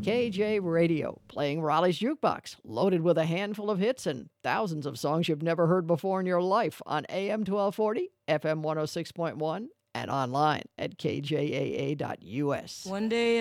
KJ Radio, playing Raleigh's Jukebox, loaded with a handful of hits and thousands of songs you've never heard before in your life on AM 1240, FM 106.1, and online at kjaa.us. One day